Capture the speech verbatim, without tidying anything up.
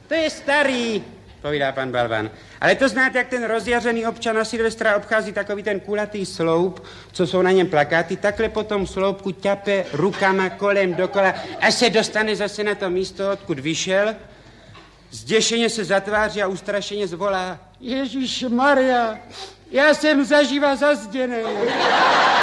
To je starý, povídá pan Balvan. Ale to znáte, jak ten rozjařený občan na Silvestra obchází takový ten kulatý sloup, co jsou na něm plakáty, takhle po tom sloupku ťape rukama kolem dokola, až se dostane zase na to místo, odkud vyšel. Zděšeně se zatváří a ustrašeně zvolá: Ježíš Maria, já jsem zaživa zazděnej.